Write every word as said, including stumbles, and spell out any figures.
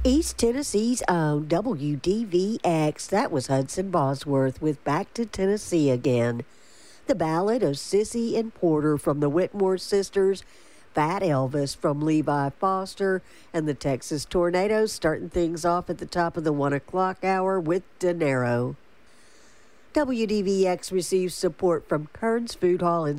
East Tennessee's own W D V X. That was Hudson Bosworth with Back to Tennessee Again. The Ballad of Sissy and Porter from the Whitmore Sisters. Fat Elvis from Levi Foster. And the Texas Tornadoes starting things off at the top of the one o'clock hour with Dinero. W D V X receives support from Kearns Food Hall in